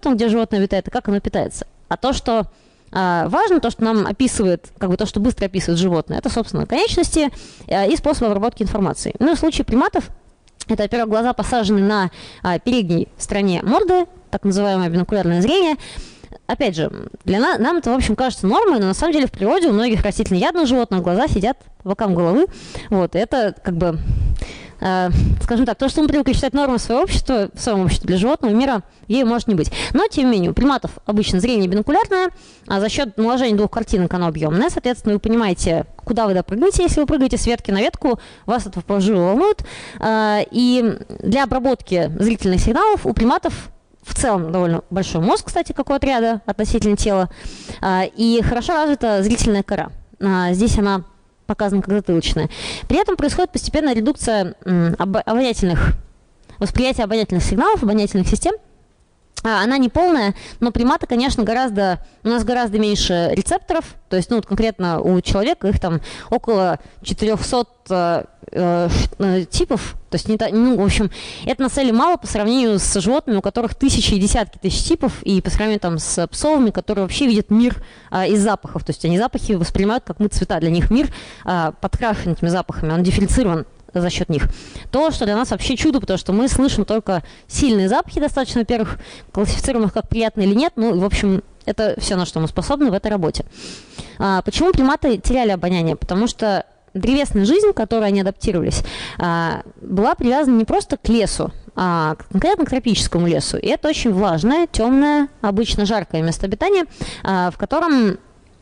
где животное обитает, и как оно питается. А то, что важно, то, что нам описывает, как бы то, что быстро описывает животное, это, собственно, конечности и способы обработки информации. Ну и в случае приматов, это, во-первых, глаза посажены на передней стороне морды, так называемое бинокулярное зрение. Опять же, нам это, в общем, кажется нормой, но на самом деле в природе у многих растительноядных животных глаза сидят по бокам головы. Вот, и это, как бы, скажем так, то, что мы привыкли считать нормой своего общества, в своем обществе для животного мира, ей может не быть. Но, тем не менее, у приматов обычно зрение бинокулярное, а за счет наложения двух картинок оно объемное. Соответственно, вы понимаете, куда вы допрыгнете. Если вы прыгаете с ветки на ветку, вас это вполне волнует. И для обработки зрительных сигналов у приматов в целом довольно большой мозг, кстати, как у отряда относительно тела, и хорошо развита зрительная кора. Здесь она показана как затылочная. При этом происходит постепенная редукция восприятия обонятельных сигналов, обонятельных систем. Она не полная, но приматы, конечно, у нас гораздо меньше рецепторов, то есть, ну, вот конкретно у человека их там около 400 типов, то есть, в общем, это на самом деле мало по сравнению с животными, у которых тысячи и десятки тысяч типов, и по сравнению там с псовыми, которые вообще видят мир из запахов, то есть они запахи воспринимают как мы цвета, для них мир подкрашен этими запахами, он дифференцирован за счет них. То, что для нас вообще чудо, потому что мы слышим только сильные запахи достаточно, во-первых, классифицируем их как приятные или нет, ну, в общем, это все, на что мы способны в этой работе. Почему приматы теряли обоняние? Потому что древесная жизнь, к которой они адаптировались, была привязана не просто к лесу, а конкретно к тропическому лесу. И это очень влажное, темное, обычно жаркое место обитания, в котором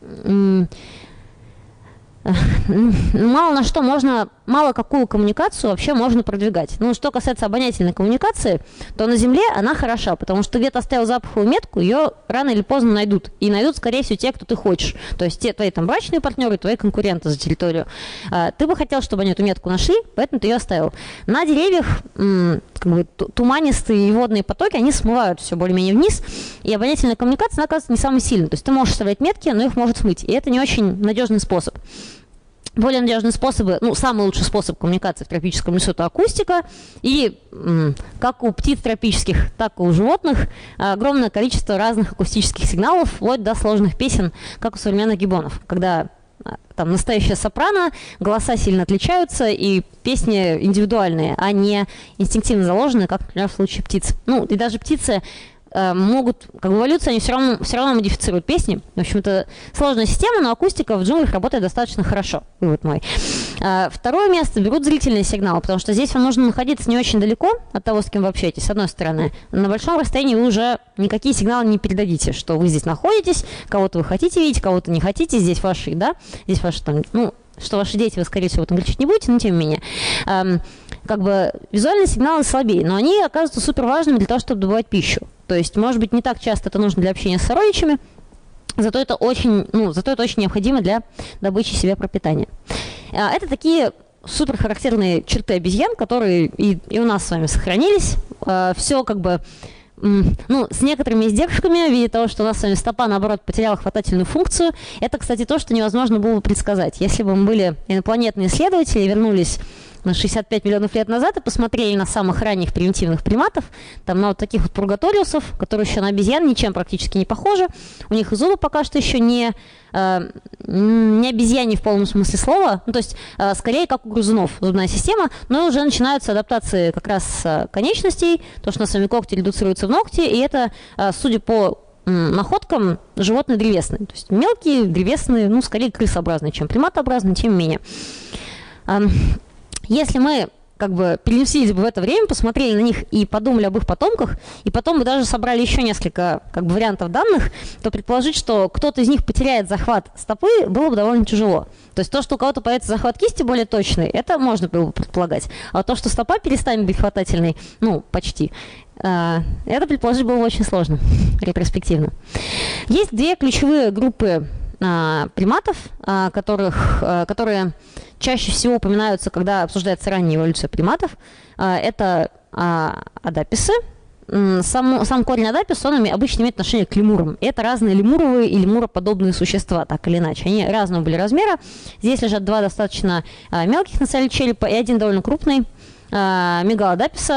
мало какую коммуникацию вообще можно продвигать. Ну, что касается обонятельной коммуникации, то на Земле она хороша, потому что где-то оставил запаховую метку, ее рано или поздно найдут. И найдут, скорее всего, те, кто ты хочешь. То есть те твои там брачные партнеры, твои конкуренты за территорию. Ты бы хотел, чтобы они эту метку нашли, поэтому ты ее оставил. На деревьях как бы туманистые и водные потоки, они смывают все более-менее вниз, и обонятельная коммуникация, она, оказывается, не самой сильной. То есть ты можешь оставлять метки, но их может смыть. И это не очень надежный способ. Более надежные способы, ну, самый лучший способ коммуникации в тропическом лесу – это акустика. И как у птиц тропических, так и у животных огромное количество разных акустических сигналов, вплоть до сложных песен, как у современных гиббонов. Когда там настоящая сопрано, голоса сильно отличаются, и песни индивидуальные, а не инстинктивно заложенные, как, например, в случае птиц. Ну, и даже птицы могут, как в эволюции, они все равно модифицируют песни. В общем, это сложная система, но акустика в джунглях работает достаточно хорошо. Вывод мой. Второе место берут зрительные сигналы, потому что здесь вам нужно находиться не очень далеко от того, с кем вы общаетесь, с одной стороны. На большом расстоянии вы уже никакие сигналы не передадите, что вы здесь находитесь, кого-то вы хотите видеть, кого-то не хотите, здесь ваши, да, здесь ваши там, ну, что ваши дети, вы, скорее всего, там кричать не будете, но тем не менее. Как бы визуальные сигналы слабее, но они оказываются супер важными для того, чтобы добывать пищу. То есть, может быть, не так часто это нужно для общения с сородичами, зато это очень необходимо для добычи себе пропитания. Это такие супер характерные черты обезьян, которые и у нас с вами сохранились. Все как бы, ну, с некоторыми издержками, в виде того, что у нас с вами стопа, наоборот, потеряла хватательную функцию. Это, кстати, то, что невозможно было бы предсказать. Если бы мы были инопланетные исследователи и вернулись на 65 миллионов лет назад и посмотрели на самых ранних примитивных приматов, там на вот таких вот пургаториусов, которые еще на обезьян ничем практически не похожи. У них и зубы пока что еще не обезьяне в полном смысле слова, ну, то есть скорее как у грызунов зубная система, но уже начинаются адаптации как раз конечностей, то, что у нас с вами когти редуцируются в ногти, и это, судя по находкам, животные древесные. То есть мелкие, древесные, ну, скорее крысообразные, чем приматообразные, тем не менее. Если мы как бы перенеслись бы в это время, посмотрели на них и подумали об их потомках, и потом мы даже собрали еще несколько как бы вариантов данных, то предположить, что кто-то из них потеряет захват стопы, было бы довольно тяжело. То есть то, что у кого-то появится захват кисти более точный, это можно было бы предполагать. А то, что стопа перестанет быть хватательной, ну, почти, это предположить было бы очень сложно, ретроспективно. Есть две ключевые группы приматов, которые чаще всего упоминаются, когда обсуждается ранняя эволюция приматов. Это адаписы. Сам корень адапис, он обычно имеет отношение к лемурам. Это разные лемуровые и лемуроподобные существа, так или иначе. Они разного были размера. Здесь лежат два достаточно мелких на самом деле черепа и один довольно крупный, мегалодаписа.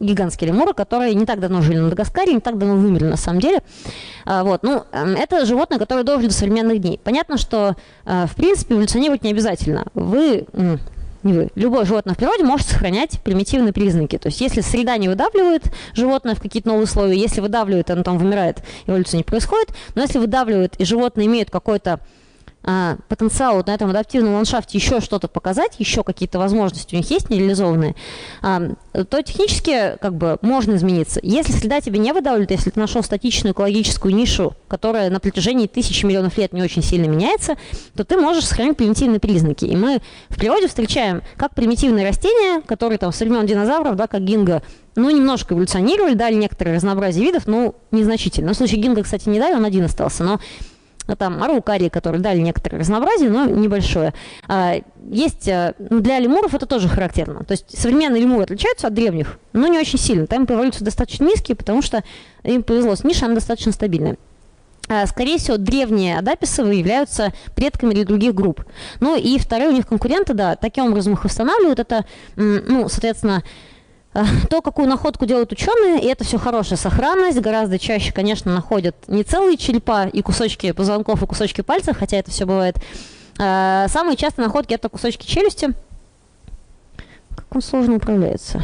гигантские лемуры, которые не так давно жили на Мадагаскаре, не так давно вымерли на самом деле. Это животное, которое дожили до современных дней. Понятно, что, в принципе, эволюционировать не обязательно. Любое животное в природе может сохранять примитивные признаки. То есть если среда не выдавливает животное в какие-то новые условия, если выдавливает, оно там вымирает, эволюция не происходит. Но если выдавливает, и животные имеют какой-то потенциал на этом адаптивном ландшафте еще что-то показать, еще какие-то возможности у них есть нереализованные, то технически можно измениться. Если среда тебе не выдавливает, если ты нашел статичную экологическую нишу, которая на протяжении тысяч миллионов лет не очень сильно меняется, то ты можешь сохранить примитивные признаки. И мы в природе встречаем как примитивные растения, которые там со времен динозавров, как гинго, немножко эволюционировали, дали некоторое разнообразие видов, незначительно. В случае гинго, кстати, не дали, он один остался, но там араукарии, которые дали некоторое разнообразие, но небольшое. Есть для лемуров это тоже характерно. То есть современные лемуры отличаются от древних, но не очень сильно. Темпы эволюции достаточно низкие, потому что им повезло с нишей, она достаточно стабильная. Скорее всего, древние адаписы являются предками для других групп. И вторые у них конкуренты, таким образом их восстанавливают. Это, соответственно, то, какую находку делают ученые, и это все хорошая сохранность. Гораздо чаще, конечно, находят не целые черепа и кусочки позвонков, и кусочки пальцев, хотя это все бывает. Самые частые находки – это кусочки челюсти. Как он сложно управляется.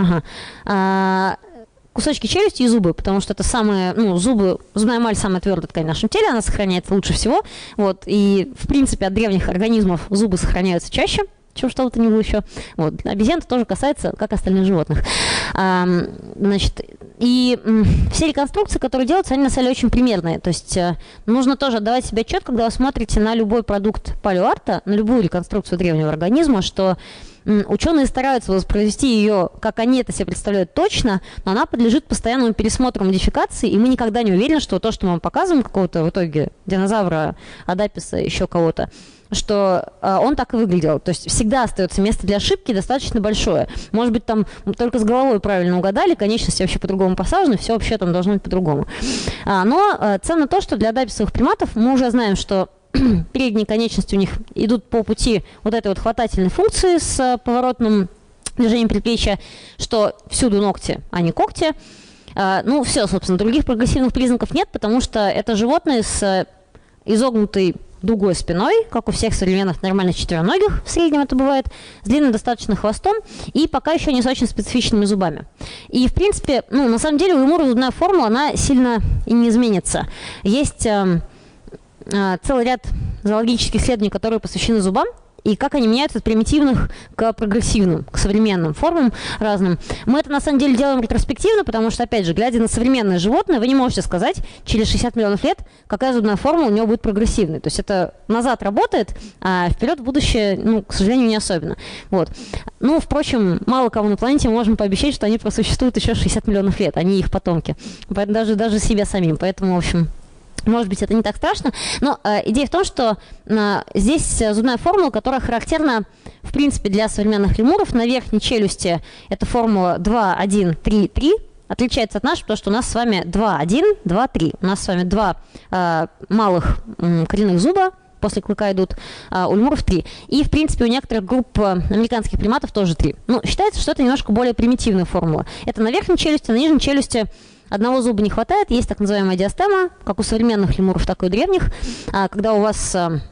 Кусочки челюсти и зубы, потому что это самые, зубная эмаль самая твердая ткань в нашем теле, она сохраняется лучше всего. И, в принципе, от древних организмов зубы сохраняются чаще, чем что-то не было еще. Обезьян тоже касается, как остальных животных. И все реконструкции, которые делаются, они на самом деле очень примерные. То есть нужно тоже отдавать себе отчет, когда вы смотрите на любой продукт палеоарта, на любую реконструкцию древнего организма, что ученые стараются воспроизвести ее, как они это себе представляют точно, но она подлежит постоянному пересмотру модификации, и мы никогда не уверены, что то, что мы вам показываем, какого-то в итоге динозавра, адаписа, еще кого-то, что он так и выглядел. То есть всегда остается место для ошибки достаточно большое. Может быть, там только с головой правильно угадали, конечности вообще по-другому посажены, все вообще там должно быть по-другому. Но ценно то, что для адаписовых приматов мы уже знаем, что передние конечности у них идут по пути этой хватательной функции с поворотным движением предплечья, что всюду ногти, а не когти. Все, собственно, других прогрессивных признаков нет, потому что это животные с изогнутой дугой спиной, как у всех современных нормальных четвероногих, в среднем это бывает, с длинным достаточно хвостом и пока еще не с очень специфичными зубами. И, в принципе, на самом деле у лемура зубная формула, она сильно и не изменится. Есть целый ряд зоологических исследований, которые посвящены зубам, и как они меняются от примитивных к прогрессивным, к современным формам разным. Мы это на самом деле делаем ретроспективно, потому что, опять же, глядя на современное животное, вы не можете сказать через 60 миллионов лет, какая зубная форма у него будет прогрессивной. То есть это назад работает, а вперед в будущее, к сожалению, не особенно. Впрочем, мало кого на планете можем пообещать, что они просуществуют еще 60 миллионов лет, они их потомки. Даже себе самим. Поэтому, в общем, может быть, это не так страшно, но идея в том, что здесь зубная формула, которая характерна, в принципе, для современных лемуров. На верхней челюсти это формула 2, 1, 3, 3. Отличается от нашей, потому что у нас с вами 2, 1, 2, 3. У нас с вами два малых коренных зуба, после клыка идут, у лемуров 3. И, в принципе, у некоторых групп американских приматов тоже 3. Считается, что это немножко более примитивная формула. Это на верхней челюсти, на нижней челюсти одного зуба не хватает, есть так называемая диастема, как у современных лемуров, так и у древних, когда у вас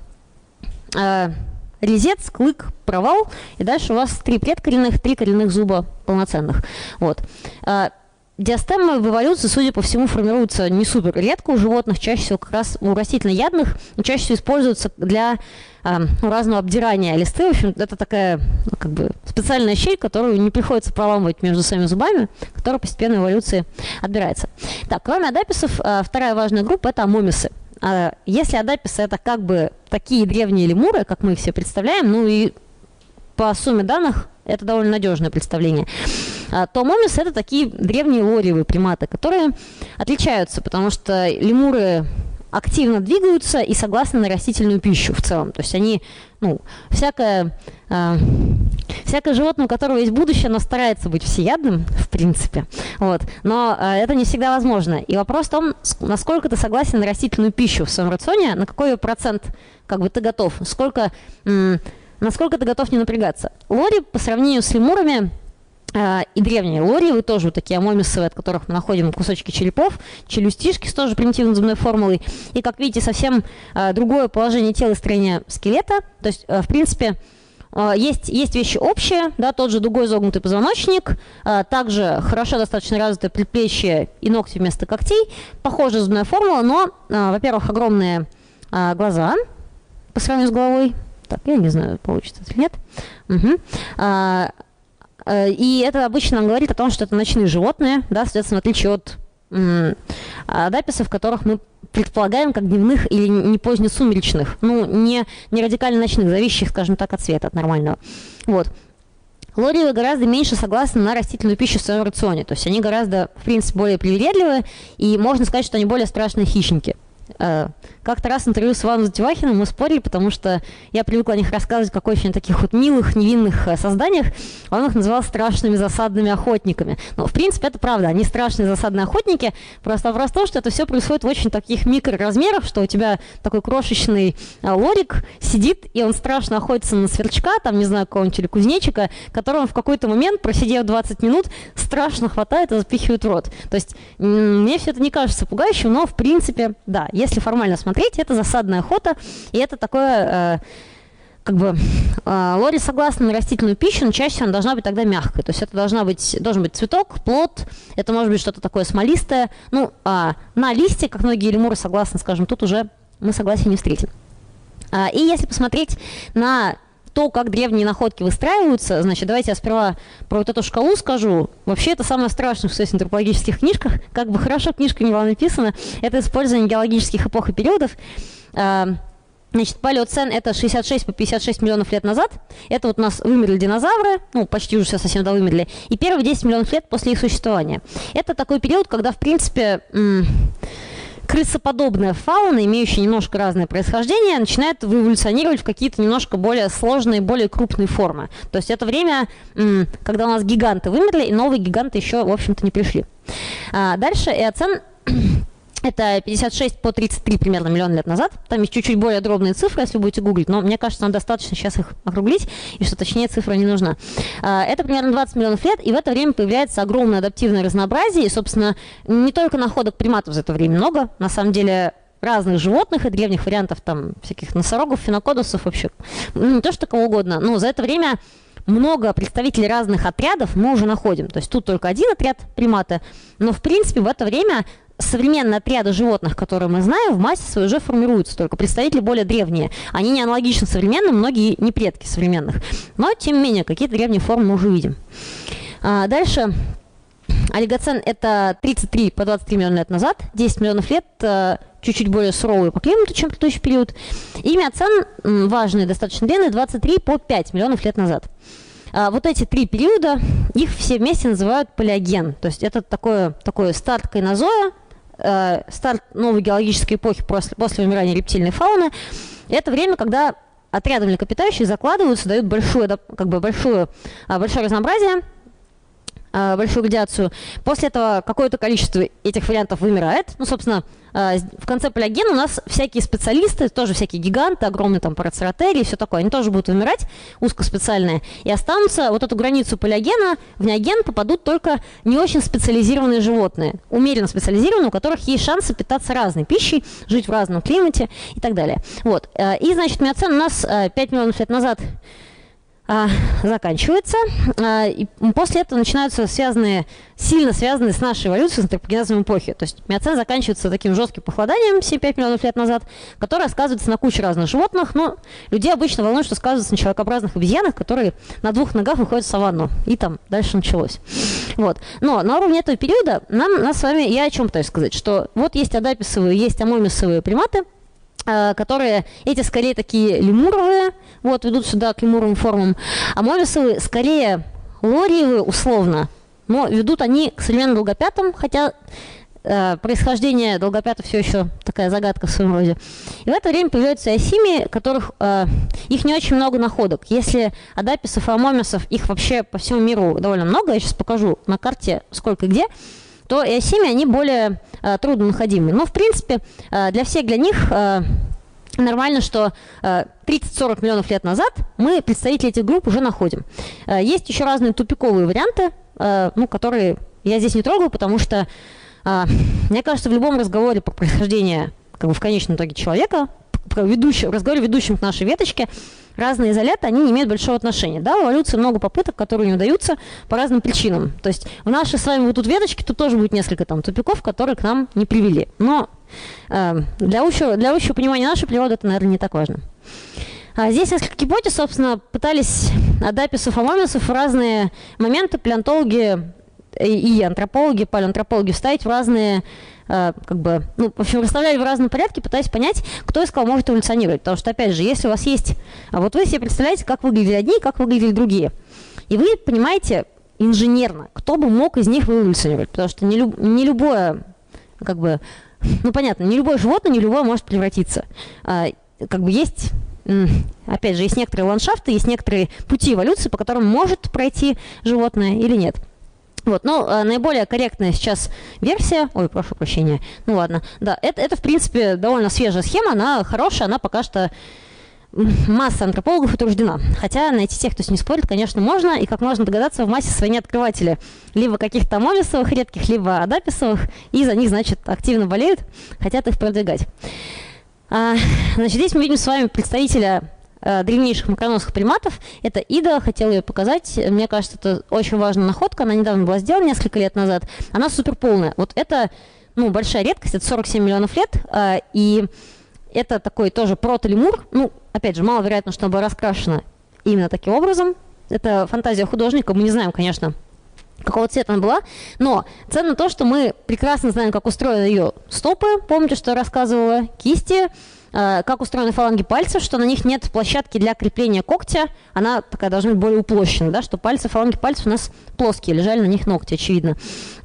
резец, клык, провал, и дальше у вас 3 предкоренных, 3 коренных зуба полноценных. Диастемы в эволюции, судя по всему, формируются не супер редко у животных, чаще всего как раз у растительноядных, но чаще всего используются для разного обдирания листы. В общем, это такая специальная щель, которую не приходится проламывать между своими зубами, которая постепенно в эволюции отбирается. Так, кроме адаписов, вторая важная группа – это амомисы. Если адаписы – это такие древние лемуры, как мы их себе представляем, и по сумме данных это довольно надежное представление, то амомисы – это такие древние лориевые приматы, которые отличаются, потому что лемуры активно двигаются и согласны на растительную пищу в целом. То есть они, всякое животное, у которого есть будущее, оно старается быть всеядным, в принципе. Но это не всегда возможно. И вопрос в том, насколько ты согласен на растительную пищу в своем рационе, на какой процент ты готов, насколько ты готов не напрягаться. Лори по сравнению с лемурами и древние лориевые, тоже вот такие амомисовые, от которых мы находим кусочки черепов, челюстишки с тоже примитивной зубной формулой. И, как видите, совсем другое положение тела и строения скелета. То есть, в принципе, есть вещи общие, да, тот же дугой изогнутый позвоночник, также хорошо достаточно развитое предплечье и ногти вместо когтей. Похожая зубная формула, но, во-первых, огромные глаза по сравнению с головой. Так, я не знаю, получится или нет. И это обычно нам говорит о том, что это ночные животные, да, соответственно, в отличие от адаписов, которых мы предполагаем как дневных или не позднесумеречных, ну, не радикально ночных, зависящих, скажем так, от света, от нормального. Вот. Лориевые гораздо меньше согласны на растительную пищу в своем рационе, то есть они гораздо, в принципе, более привередливые, и можно сказать, что они более страшные хищники. Как-то раз в интервью с Иваном Затевахиным мы спорили, потому что я привыкла о них рассказывать как очень таких вот милых, невинных созданиях. Он их называл страшными засадными охотниками. Но, в принципе, это правда. Они страшные засадные охотники. Просто вопрос в том, что это все происходит в очень таких микроразмерах, что у тебя такой крошечный лорик сидит, и он страшно охотится на сверчка, там, не знаю, какого-нибудь или кузнечика, которого он в какой-то момент, просидев 20 минут, страшно хватает и запихивает в рот. То есть мне все это не кажется пугающим, но, в принципе, да, если формально смотреть, это засадная охота, и это такое, лори согласна на растительную пищу, но чаще всего она должна быть тогда мягкой. То есть это должен быть цветок, плод, это может быть что-то такое смолистое. Ну, на листья, как многие лемуры согласны, скажем, тут уже мы согласия не встретим. И если посмотреть на то, как древние находки выстраиваются, значит, давайте я сперва про вот эту шкалу скажу. Вообще, это самое страшное, что есть в антропологических книжках. Как бы хорошо книжка не была написана, это использование геологических эпох и периодов. Значит, палеоцен – это 66 по 56 миллионов лет назад. Это вот у нас вымерли динозавры, ну, почти уже все совсем вымерли, и первые 10 миллионов лет после их существования. Это такой период, когда, в принципе, крысоподобная фауна, имеющая немножко разное происхождение, начинает эволюционировать в какие-то немножко более сложные, более крупные формы. То есть это время, когда у нас гиганты вымерли, и новые гиганты еще, в общем-то, не пришли. Дальше эоцен – это 56 по 33 примерно миллиона лет назад. Там есть чуть-чуть более дробные цифры, если будете гуглить, но мне кажется, нам достаточно сейчас их округлить, и что точнее цифра не нужна. Это примерно 20 миллионов лет, и в это время появляется огромное адаптивное разнообразие, и, собственно, не только находок приматов за это время много, на самом деле разных животных и древних вариантов, там, всяких носорогов, фенокодусов вообще, не то что кого угодно, но за это время много представителей разных отрядов мы уже находим. То есть тут только один отряд примата, но, в принципе, в это время современные отряды животных, которые мы знаем, в массе своей уже формируются, только представители более древние. Они не аналогичны современным, многие не предки современных. Но, тем не менее, какие-то древние формы мы уже видим. Dальше. Олигоцен – это 33 по 23 миллиона лет назад, 10 миллионов лет, чуть-чуть более суровые по климату, чем предыдущий период. И миоцен, важный, достаточно длинный, 23 по 5 миллионов лет назад. Вот эти три периода, их все вместе называют палеоген. То есть это такой старт кайнозоя, старт новой геологической эпохи после вымирания рептильной фауны. Это время, когда отряды млекопитающих закладываются, дают большое разнообразие, большую радиацию. После этого какое-то количество этих вариантов вымирает. Ну, собственно, в конце палеогена у нас всякие специалисты, тоже всякие гиганты, огромные там парацератерии и все такое, они тоже будут вымирать, узкоспециальные, и останутся вот эту границу палеогена, в неоген попадут только не очень специализированные животные, умеренно специализированные, у которых есть шансы питаться разной пищей, жить в разном климате и так далее. Вот. И, значит, миоцен у нас 5 миллионов лет назад заканчивается, и после этого начинаются сильно связанные с нашей эволюцией, с антропогенезом эпохи. То есть миоцен заканчивается таким жестким похолоданием 7-5 миллионов лет назад, которое сказывается на куче разных животных, но людей обычно волнует, что сказывается на человекообразных обезьянах, которые на двух ногах выходят в саванну, и там дальше началось. Вот. Но на уровне этого периода нас с вами, я о чем пытаюсь сказать, что вот есть адаписовые, есть амомисовые приматы, которые, эти скорее такие лемуровые, вот, ведут сюда к лемуровым формам, а амомисовые скорее лориевые условно, но ведут они к современным долгопятым, хотя происхождение долгопятов все еще такая загадка в своем роде. И в это время появляются эосимии, которых их не очень много находок. Если адаписов и амомисов, их вообще по всему миру довольно много, я сейчас покажу на карте сколько и где, то эосимии, они более труднонаходимы. Но, в принципе, для них нормально, что 30-40 миллионов лет назад мы представителей этих групп уже находим. Есть еще разные тупиковые варианты которые я здесь не трогаю, потому что, мне кажется, в любом разговоре про происхождение, как бы в конечном итоге человека, в разговоре ведущем к нашей веточке, разные изоляты, они не имеют большого отношения. Да, в эволюции много попыток, которые не удаются по разным причинам. То есть в нашей с вами вот тут веточке тут тоже будет несколько там тупиков, которые к нам не привели. Но для общего понимания нашей природы это, наверное, не так важно. Здесь несколько гипотез, собственно, пытались адаписов, амомисов в разные моменты палеонтологи и антропологи, палеоантропологи вставить в разные, в общем, расставляли в разном порядке, пытаясь понять, кто из кого может эволюционировать. Потому что, опять же, если у вас есть... Вот вы себе представляете, как выглядели одни, как выглядели другие. И вы понимаете инженерно, кто бы мог из них эволюционировать. Потому что не любое, понятно, не любое животное, не любое может превратиться. Есть... Опять же, есть некоторые ландшафты, есть некоторые пути эволюции, по которым может пройти животное или нет. Наиболее корректная сейчас версия, прошу прощения, это в принципе довольно свежая схема, она хорошая, она пока что масса антропологов утверждена. Хотя найти тех, кто с ней спорит, конечно, можно, и, как можно догадаться, в массе свои не открыватели либо каких-то амомисовых редких, либо адаписовых, и за них, активно болеют, хотят их продвигать. Здесь мы видим с вами представителя древнейших макроносых приматов. Это Ида, хотела ее показать. Мне кажется, это очень важная находка. Она недавно была сделана, несколько лет назад. Она суперполная. Вот это большая редкость, это 47 миллионов лет. И это такой тоже протолемур. Опять же, маловероятно, что она была раскрашена именно таким образом. Это фантазия художника. Мы не знаем, конечно, какого цвета она была. Но ценно то, что мы прекрасно знаем, как устроены ее стопы. Помните, что я рассказывала? Кисти. Как устроены фаланги пальцев, что на них нет площадки для крепления когтя. Она такая должна быть более уплощена, да, что фаланги пальцев у нас плоские, лежали на них ногти, очевидно.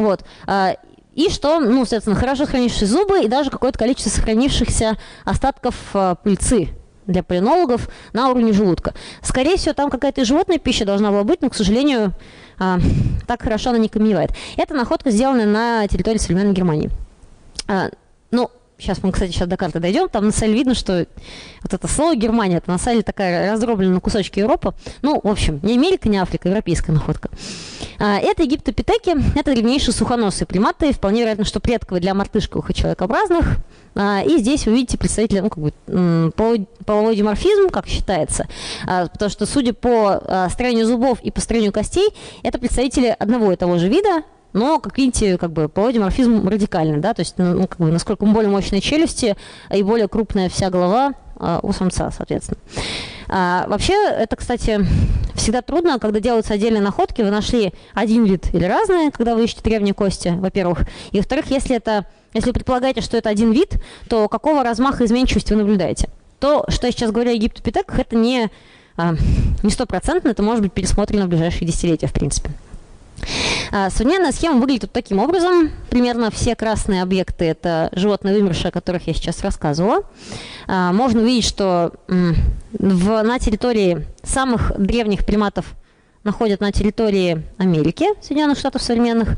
И что, соответственно, хорошо хранившиеся зубы и даже какое-то количество сохранившихся остатков пыльцы для паленологов на уровне желудка. Скорее всего, там какая-то и животная пища должна была быть, но, к сожалению, так хорошо она не каменевает. Эта находка сделана на территории современной Германии. Сейчас мы, кстати, до карты дойдем. Там на самом деле видно, что вот это слово Германия, это на самом деле такая раздробленная на кусочки Европа. В общем, не Америка, не Африка, европейская находка. Это египтопитеки, это древнейшие сухоносые приматы, вполне вероятно, что предковые для мартышковых и человекообразных. И здесь вы видите представителя, половой диморфизм, как считается, потому что, судя по строению зубов и по строению костей, это представители одного и того же вида. Но, как видите, половой диморфизм радикальный, да, то есть, насколько более мощные челюсти и более крупная вся голова у самца, соответственно. Вообще, это, кстати, всегда трудно, когда делаются отдельные находки, вы нашли один вид или разные, когда вы ищете древние кости, во-первых. И, во-вторых, если вы предполагаете, что это один вид, то какого размаха изменчивости вы наблюдаете? То, что я сейчас говорю о египтопитеках, это не стопроцентно, это может быть пересмотрено в ближайшие десятилетия, в принципе. Современная схема выглядит вот таким образом. Примерно все красные объекты – это животные вымершие, о которых я сейчас рассказывала. Можно увидеть, что на территории самых древних приматов находят на территории Америки, Соединенных Штатов современных.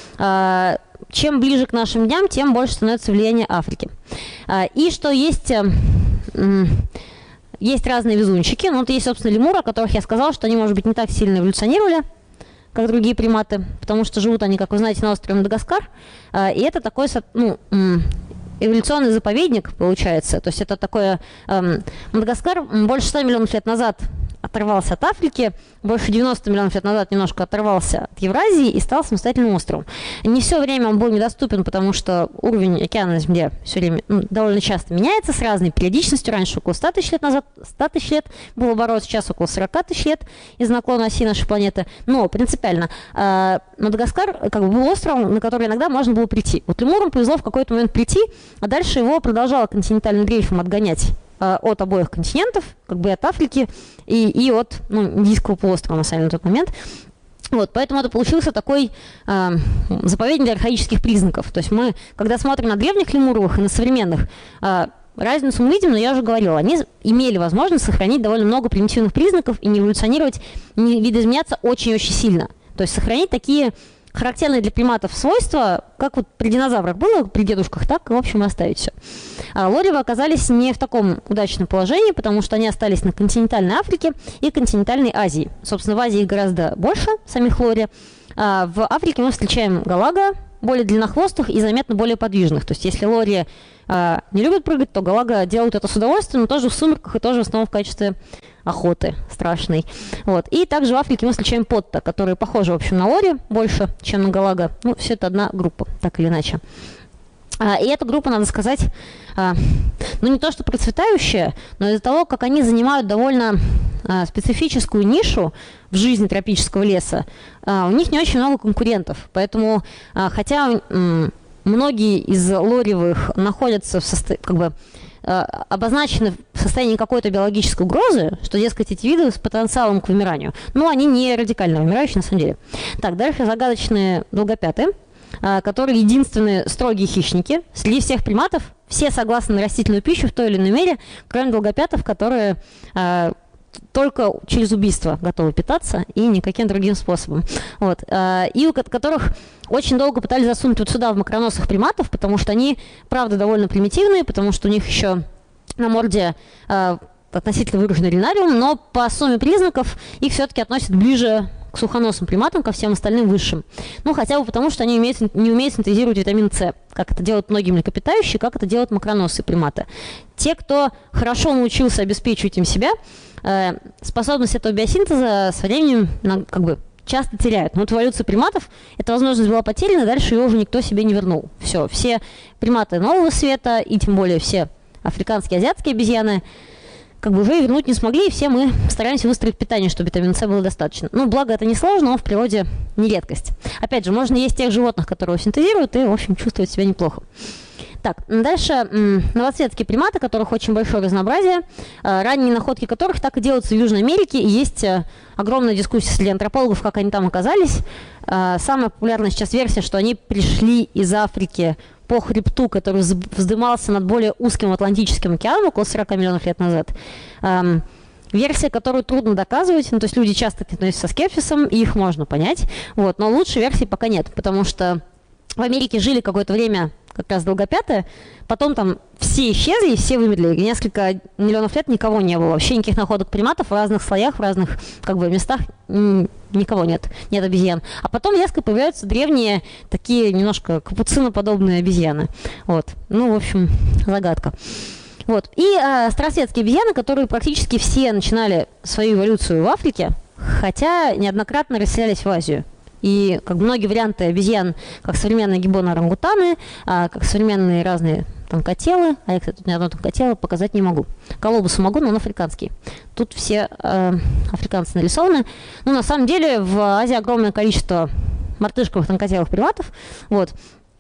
Чем ближе к нашим дням, тем больше становится влияние Африки. И что есть разные везунчики. Есть, собственно, лемуры, о которых я сказала, что они, может быть, не так сильно эволюционировали, как другие приматы, потому что живут они, как вы знаете, на острове Мадагаскар. И это такой эволюционный заповедник, получается. То есть это такое... Мадагаскар больше 100 миллионов лет назад оторвался от Африки, больше 90 миллионов лет назад немножко оторвался от Евразии и стал самостоятельным островом. Не все время он был недоступен, потому что уровень океана на Земле все время довольно часто меняется с разной периодичностью. Раньше около 100 тысяч лет назад 100 тысяч лет был оборот, сейчас около 40 тысяч лет из наклона оси нашей планеты. Но принципиально Мадагаскар был островом, на который иногда можно было прийти. Вот лемурам повезло в какой-то момент прийти, а дальше его продолжало континентальным дрейфом отгонять от обоих континентов, и от Африки, и от Индийского полуострова, на самом деле, на тот момент. Поэтому это получился такой заповедник для архаических признаков. То есть мы, когда смотрим на древних лемуровых и на современных, разницу мы видим, но я уже говорила, они имели возможность сохранить довольно много примитивных признаков и не эволюционировать, не видоизменяться очень-очень сильно. То есть сохранить такие характерные для приматов свойства, как при динозаврах было, при дедушках, так, в общем, и оставить все. Лоревы оказались не в таком удачном положении, потому что они остались на континентальной Африке и континентальной Азии. Собственно, в Азии их гораздо больше, самих лори, В Африке мы встречаем галага, более длиннохвостых и заметно более подвижных. То есть если лори не любят прыгать, то галага делают это с удовольствием, но тоже в сумерках и тоже в основном в качестве охоты страшной. Вот. И также в Африке мы встречаем потта, которые похожи, в общем, на лори больше, чем на галага. Ну, все это одна группа, так или иначе. И эта группа, надо сказать, ну не то что процветающая, но из-за того, как они занимают довольно специфическую нишу в жизни тропического леса, у них не очень много конкурентов. Поэтому, хотя многие из лориевых находятся обозначены в состоянии какой-то биологической угрозы, что, дескать, эти виды с потенциалом к вымиранию, но они не радикально вымирающие на самом деле. Так, дальше загадочные долгопятые, которые единственные строгие хищники. Среди всех приматов все согласны на растительную пищу в той или иной мере, кроме долгопятов, которые только через убийство готовы питаться и никаким другим способом. Вот. И у которых очень долго пытались засунуть вот сюда в макроносых приматов, потому что они, правда, довольно примитивные, потому что у них еще на морде относительно выраженный ринариум, но по сумме признаков их все-таки относят ближе к сухоносым приматам, ко всем остальным высшим. Ну, хотя бы потому, что они не умеют синтезировать витамин С, как это делают многие млекопитающие, как это делают макроносые приматы. Те, кто хорошо научился обеспечивать им себя, способность этого биосинтеза со временем часто теряют. Но вот в эволюции приматов эта возможность была потеряна, дальше ее уже никто себе не вернул. Все приматы нового света, и тем более все африканские, азиатские обезьяны, уже вернуть не смогли, и все мы стараемся выстроить питание, чтобы витамина С было достаточно. Ну, благо это несложно, но в природе не редкость. Опять же, можно есть тех животных, которые синтезируют, и, в общем, чувствовать себя неплохо. Так, дальше новоцветские приматы, которых очень большое разнообразие, ранние находки которых так и делаются в Южной Америке, и есть огромная дискуссия среди антропологов, как они там оказались. Самая популярная сейчас версия, что они пришли из Африки по хребту, который вздымался над более узким Атлантическим океаном около 40 миллионов лет назад. Версия, которую трудно доказывать, то есть люди часто относятся со скепсисом, и их можно понять, вот, но лучшей версии пока нет, потому что в Америке жили какое-то время как раз долгопятые, потом там все исчезли, все вымерли, и несколько миллионов лет никого не было, вообще никаких находок приматов в разных слоях, в разных местах никого нет обезьян. А потом резко появляются древние, такие немножко капуциноподобные обезьяны. Вот. Ну, в общем, загадка. Вот. И старосветские обезьяны, которые практически все начинали свою эволюцию в Африке, хотя неоднократно расселялись в Азию. И многие варианты обезьян, как современные гиббоны-орангутаны, как современные разные тонкотелы, а я, кстати, тут ни одного тонкотела показать не могу. Колобусы могу, но он африканский. Тут все африканцы нарисованы. Ну, на самом деле, в Азии огромное количество мартышковых тонкотелых приматов, вот.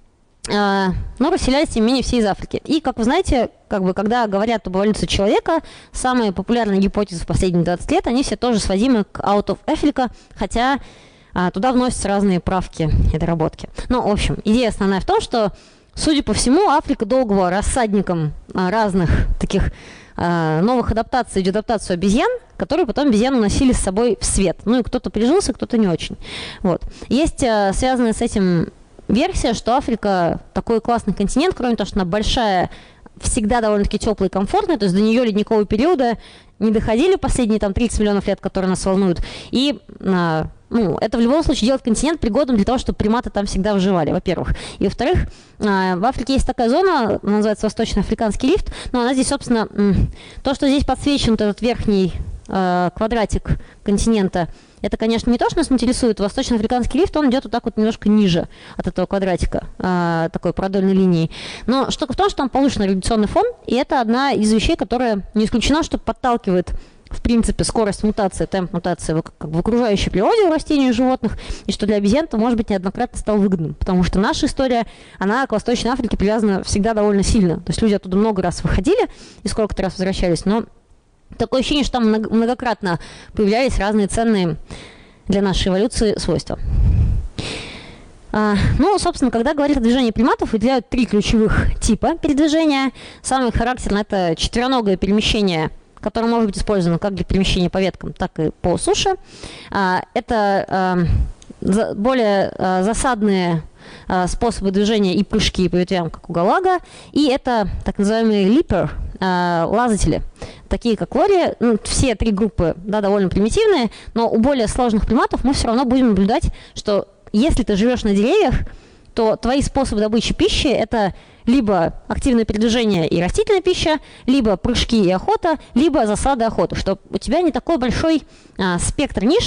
Но расселялись, тем не менее, все из Африки. И, как вы знаете, когда говорят об эволюции человека, самые популярные гипотезы в последние 20 лет, они все тоже сводимы к out of Africa, хотя туда вносятся разные правки и доработки. Ну, в общем, идея основная в том, что, судя по всему, Африка долго была рассадником разных таких новых адаптаций и адаптацию обезьян, которые потом обезьяны уносили с собой в свет. Ну, и кто-то прижился, кто-то не очень. Вот. Есть связанная с этим версия, что Африка такой классный континент, кроме того, что она большая, всегда довольно-таки теплая и комфортная, то есть до нее ледникового периода не доходили последние 30 миллионов лет, которые нас волнуют. И это в любом случае делает континент пригодным для того, чтобы приматы там всегда выживали, во-первых. И во-вторых, в Африке есть такая зона, она называется Восточноафриканский рифт, но она здесь, собственно, то, что здесь подсвечен вот этот верхний квадратик континента, это, конечно, не то, что нас интересует. Восточноафриканский рифт, он идет вот так вот немножко ниже от этого квадратика, такой продольной линии. Но штука в том, что там повышенный радиационный фон, и это одна из вещей, которая не исключена, что подталкивает, в принципе, скорость мутации, темп мутации в окружающей природе у растений и животных, и что для обезьян это, может быть, неоднократно стало выгодным. Потому что наша история, она к Восточной Африке привязана всегда довольно сильно. То есть люди оттуда много раз выходили и сколько-то раз возвращались, но такое ощущение, что там многократно появлялись разные ценные для нашей эволюции свойства. Ну, собственно, когда говорят о движении приматов, выделяют 3 ключевых типа передвижения. Самый характерный – это четвероногое перемещение, которое может быть использовано как для перемещения по веткам, так и по суше. Это более засадные способы движения и прыжки по ветвям, как у галага. И это так называемые липер, лазатели, такие как лори. Все 3 группы довольно примитивные, но у более сложных приматов мы все равно будем наблюдать, что если ты живешь на деревьях, то твои способы добычи пищи – это либо активное передвижение и растительная пища, либо прыжки и охота, либо засада и охота, что у тебя не такой большой спектр ниш,